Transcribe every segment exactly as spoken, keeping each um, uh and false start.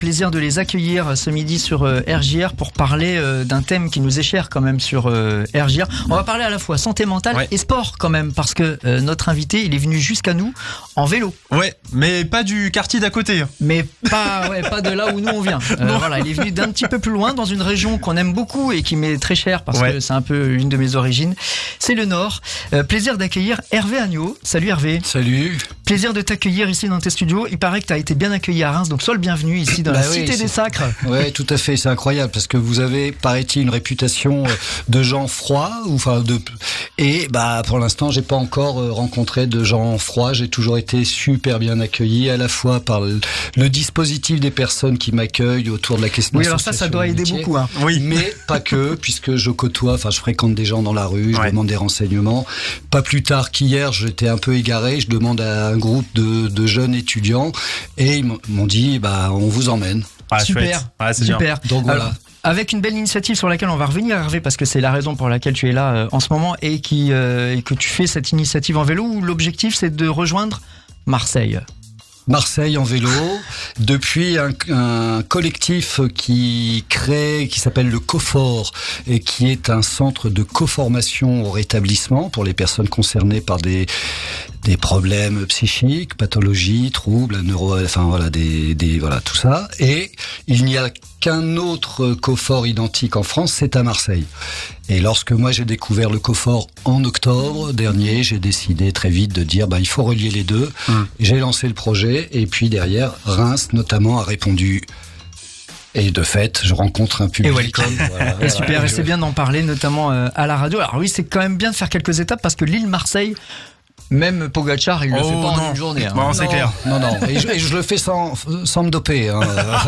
Plaisir de les accueillir ce midi sur euh, R J R pour parler euh, d'un thème qui nous est cher quand même sur euh, R J R. On va parler à la fois santé mentale ouais. et sport quand même, parce que euh, notre invité, il est venu jusqu'à nous en vélo. Ouais, mais pas du quartier d'à côté. Mais pas, ouais, pas de là où nous on vient. Euh, voilà, il est venu d'un petit peu plus loin, dans une région qu'on aime beaucoup et qui m'est très chère parce ouais. que c'est un peu une de mes origines. C'est le Nord. Euh, plaisir d'accueillir Hervé Agneau. Salut Hervé. Salut. Plaisir de t'accueillir ici dans tes studios. Il paraît que tu as été bien accueilli à Reims, donc sois le bienvenu ici dans bah la oui, cité des sacres. Ouais, tout à fait, c'est incroyable parce que vous avez, paraît-il, une réputation de gens froids, ou enfin de, et bah pour l'instant, j'ai pas encore rencontré de gens froids. J'ai toujours été super bien accueilli, à la fois par le, le dispositif des personnes qui m'accueillent autour de la question. Oui, alors ça, ça doit aider beaucoup, hein. Oui, mais pas que, puisque je côtoie, enfin, je fréquente des gens dans la rue, je ouais. demande des renseignements. Pas plus tard qu'hier, j'étais un peu égaré. Je demande à un groupe de, de jeunes étudiants et ils m'ont dit, bah, on vous emmène. Ah, super, ouais, c'est super. Bien. Donc voilà. Alors, avec une belle initiative sur laquelle on va revenir, Hervé, parce que c'est la raison pour laquelle tu es là euh, en ce moment et, qui, euh, et que tu fais cette initiative en vélo, où l'objectif c'est de rejoindre Marseille. Marseille en vélo, depuis un, un collectif qui crée, qui s'appelle le COFOR, et qui est un centre de coformation au rétablissement pour les personnes concernées par des des problèmes psychiques, pathologies, troubles, neuro, enfin voilà, des, des voilà tout ça. Et il n'y a qu'un autre COFOR identique en France, c'est à Marseille. Et lorsque moi j'ai découvert le COFOR en octobre dernier, j'ai décidé très vite de dire bah il faut relier les deux. Hum. J'ai lancé le projet et puis derrière Reims notamment a répondu. Et de fait, je rencontre un public. Et welcome. Voilà, et super, voilà, et c'est bien d'en parler, notamment euh, à la radio. Alors oui, c'est quand même bien de faire quelques étapes parce que l'île Marseille, même Pogacar, il le oh, fait pas non. en une journée. Hein. Bon, c'est non, clair. Non, non. Et je, et je le fais sans, sans me doper. Hein.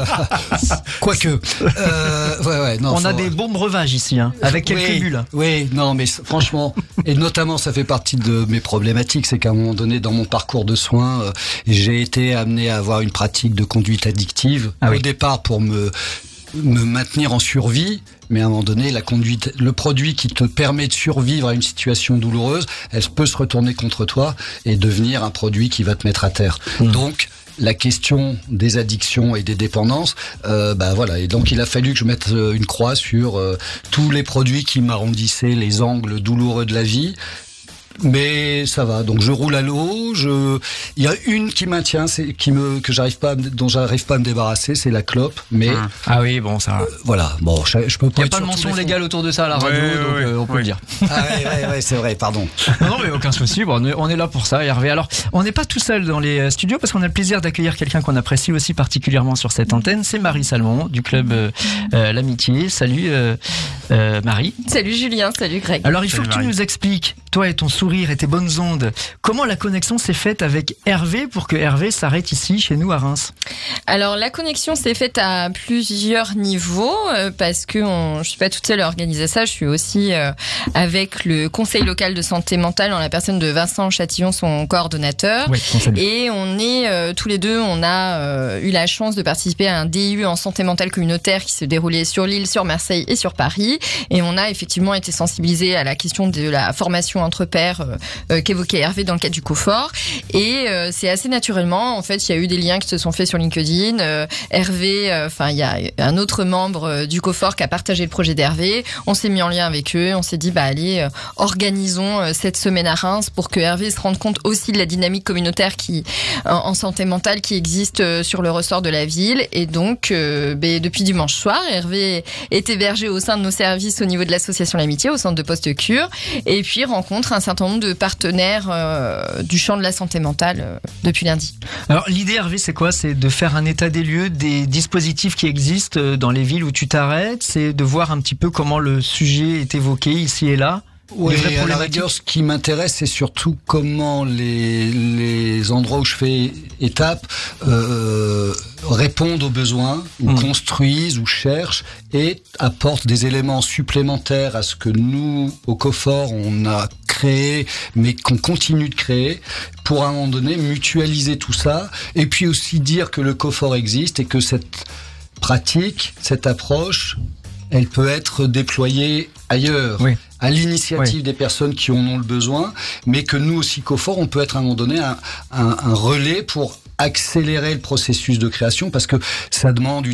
Quoique. Euh, ouais, ouais, non, On faut... a des bons breuvages ici, hein, avec quelques oui, bulles. Oui, non, mais franchement, et notamment, ça fait partie de mes problématiques, c'est qu'à un moment donné, dans mon parcours de soins, euh, j'ai été amené à avoir une pratique de conduite addictive. Ah, au oui. départ, pour me me maintenir en survie, mais à un moment donné, la conduite, le produit qui te permet de survivre à une situation douloureuse, elle peut se retourner contre toi et devenir un produit qui va te mettre à terre. Mmh. Donc, la question des addictions et des dépendances, euh, bah voilà. Et donc, il a fallu que je mette une croix sur euh, tous les produits qui m'arrondissaient les angles douloureux de la vie. Mais ça va, donc je roule à l'eau. Je, il y a une qui maintient, c'est qui me que j'arrive pas, dont j'arrive pas à me débarrasser, c'est la clope. Mais ah oui, bon ça. Euh, voilà, bon, je, je peux pas. Il y a pas de mention légale autour de ça à la radio, ouais, donc ouais, euh, on peut ouais. le dire. Ah ouais, ouais, ouais, c'est vrai, pardon. Non, non, mais aucun souci. Bon, on est, on est là pour ça, Hervé. Alors, on n'est pas tout seul dans les studios parce qu'on a le plaisir d'accueillir quelqu'un qu'on apprécie aussi particulièrement sur cette antenne. C'est Marie Salmon du club euh, euh, l'Amitié. Salut euh, euh, Marie. Salut Julien. Salut Greg. Alors, il faut salut que Marie. tu nous expliques, toi et ton sourire et tes bonnes ondes, comment la connexion s'est faite avec Hervé pour que Hervé s'arrête ici, chez nous à Reims? Alors, la connexion s'est faite à plusieurs niveaux, euh, parce que on, je suis pas toute seule à organiser ça, je suis aussi euh, avec le conseil local de santé mentale en la personne de Vincent Chatillon, son coordonnateur. Oui, on et on est euh, tous les deux, on a euh, eu la chance de participer à un D U en santé mentale communautaire qui se déroulait sur l'île, sur Marseille et sur Paris. Et on a effectivement été sensibilisés à la question de la formation entre pairs euh, euh, qu'évoquait Hervé dans le cadre du COFOR. Et euh, c'est assez naturellement, en fait, il y a eu des liens qui se sont faits sur LinkedIn. Euh, Hervé, enfin, euh, il y a un autre membre euh, du COFOR qui a partagé le projet d'Hervé. On s'est mis en lien avec eux. On s'est dit, bah allez, euh, organisons euh, cette semaine à Reims pour que Hervé se rende compte aussi de la dynamique communautaire qui, en, en santé mentale, qui existe euh, sur le ressort de la ville. Et donc, euh, bah, depuis dimanche soir, Hervé est hébergé au sein de nos services au niveau de l'association L'Amitié, au centre de post-cure, et puis rencontre un certain nombre de partenaires euh, du champ de la santé mentale euh, depuis lundi. Alors l'idée, Hervé, c'est quoi? C'est de faire un état des lieux des dispositifs qui existent dans les villes où tu t'arrêtes, c'est de voir un petit peu comment le sujet est évoqué ici et là. Oui, à la rigueur, ce qui m'intéresse, c'est surtout comment les, les endroits où je fais étape euh, répondent aux besoins, ou mmh. construisent, ou cherchent, et apportent des éléments supplémentaires à ce que nous, au COFOR, on a créé, mais qu'on continue de créer, pour à un moment donné mutualiser tout ça, et puis aussi dire que le COFOR existe, et que cette pratique, cette approche, elle peut être déployée ailleurs, oui. à l'initiative oui. des personnes qui en ont le besoin, mais que nous aussi, COFOR, on peut être à un moment donné un, un, un relais pour accélérer le processus de création parce que ça demande